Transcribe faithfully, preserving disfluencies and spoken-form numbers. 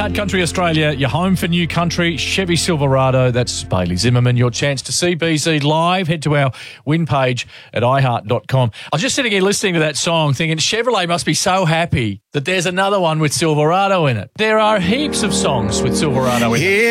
iHeart Country Australia, your home for new country, Chevy Silverado. That's Bailey Zimmerman. Your chance to see B Z live. Head to our win page at i heart dot com. I was just sitting here listening to that song thinking Chevrolet must be so happy that there's another one with Silverado in it. There are heaps of songs with Silverado in it.